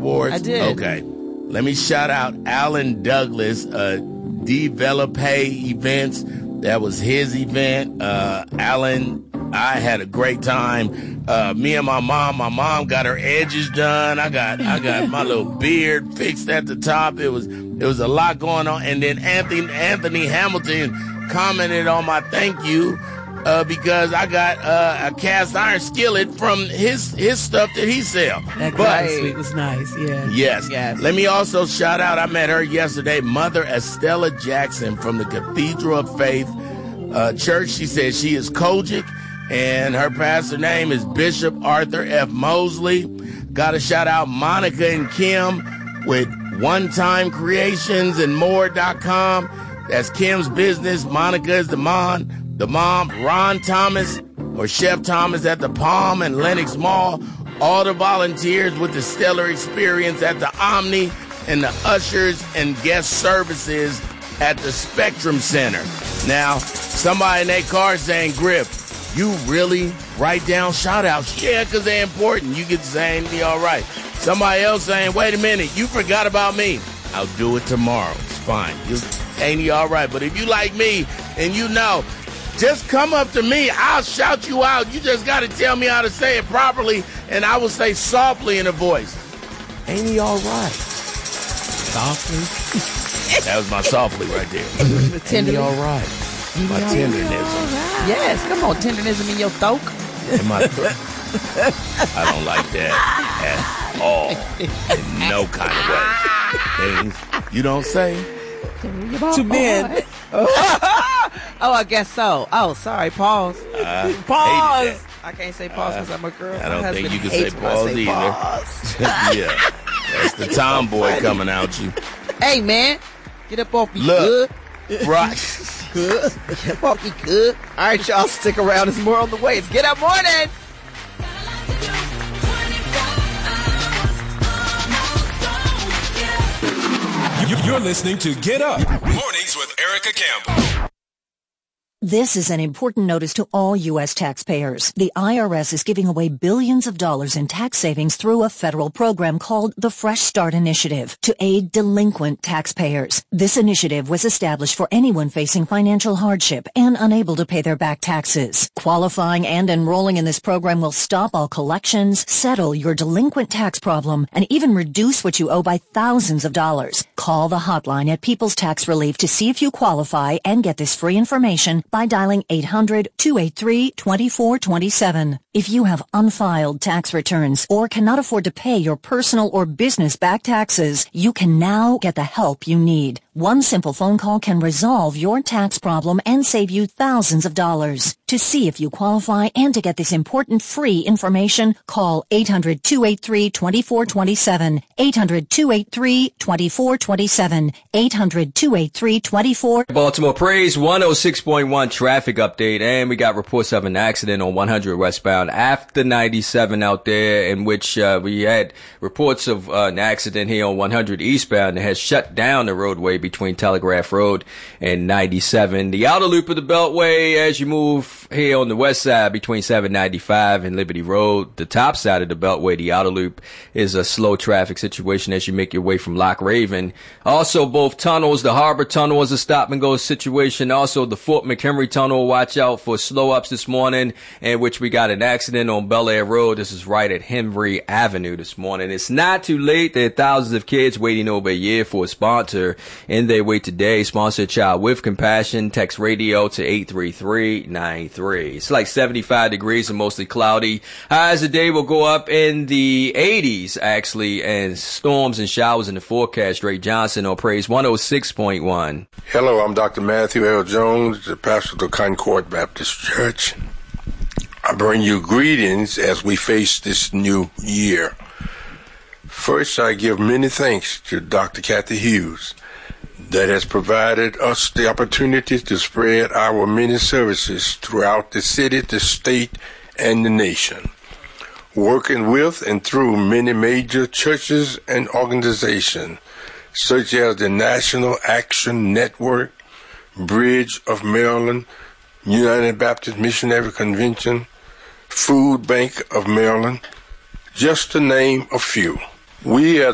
Awards? I did. Okay. Let me shout out Alan Douglas, Develop Events. That was his event. Alan, I had a great time. Me and my mom got her edges done. I got my little beard fixed at the top. It was a lot going on. And then Anthony Hamilton commented on my thank you because I got a cast iron skillet from his stuff that he sells. That guy suite was nice, yeah. Yes. Let me also shout out, I met her yesterday, Mother Estella Jackson from the Cathedral of Faith Church. She says she is Kojic, and her pastor name is Bishop Arthur F. Mosley. Got to shout out Monica and Kim with One Time Creations and More.com. That's Kim's business. Monica is the mom. Ron Thomas or Chef Thomas at the Palm and Lenox Mall. All the volunteers with the stellar experience at the Omni, and the ushers and guest services at the Spectrum Center. Now, somebody in their car saying, Griff, you really write down shout-outs? Yeah, because they're important. You get to say, ain't he all right? Somebody else saying, wait a minute, you forgot about me. I'll do it tomorrow. It's fine. Ain't he all right? But if you like me and you know, just come up to me. I'll shout you out. You just got to tell me how to say it properly, and I will say softly in a voice. Ain't he all right? Softly? That was my softly right there. Ain't he all right? My tenderness. Right. Yes, come on, tenderness in your throat. In my throat. I don't like that at all. In no kind of way. Things you don't say. To men. Oh, I guess so. Oh, sorry. Pause. Pause. I can't say pause because I'm a girl. I don't think you can say pause either. Pause. Yeah. That's the tomboy coming out you. Hey, man. Get up off me good. Right. Good. Get up off me good. All right, y'all. Stick around. There's more on the way. It's Get Up Morning. You're listening to Get Up Mornings with Erica Campbell. This is an important notice to all U.S. taxpayers. The IRS is giving away billions of dollars in tax savings through a federal program called the Fresh Start Initiative to aid delinquent taxpayers. This initiative was established for anyone facing financial hardship and unable to pay their back taxes. Qualifying and enrolling in this program will stop all collections, settle your delinquent tax problem, and even reduce what you owe by thousands of dollars. Call the hotline at People's Tax Relief to see if you qualify and get this free information by dialing 800-283-2427. If you have unfiled tax returns or cannot afford to pay your personal or business back taxes, you can now get the help you need. One simple phone call can resolve your tax problem and save you thousands of dollars. To see if you qualify and to get this important free information, call 800-283-2427. 800-283-2427. 800-283-2427. Baltimore Praise 106.1 traffic update, and we got reports of an accident on 100 westbound after 97 out there, in which we had reports of an accident here on 100 eastbound that has shut down the roadway between Telegraph Road and 97. The outer loop of the Beltway, as you move here on the west side between 795 and Liberty Road, the top side of the Beltway, the outer loop, is a slow traffic situation as you make your way from Lock Raven. Also, both tunnels, the Harbor Tunnel is a stop and go situation. Also, the Fort McHenry Tunnel, watch out for slow ups this morning, in which we got an accident on Bel Air Road. This is right at Henry Avenue this morning. It's not too late. There are thousands of kids waiting over a year for a sponsor, and they wait today. Sponsor a child with compassion. Text radio to 83393. It's like 75 degrees and mostly cloudy. Highs today will go up in the 80s, actually, and storms and showers in the forecast. Ray Johnson on Praise 106.1. Hello, I'm Dr. Matthew L. Jones, the pastor of the Concord Baptist Church. I bring you greetings as we face this new year. First, I give many thanks to Dr. Kathy Hughes that has provided us the opportunity to spread our many services throughout the city, the state, and the nation, working with and through many major churches and organizations such as the National Action Network, Bridge of Maryland, United Baptist Missionary Convention, Food Bank of Maryland, just to name a few. We as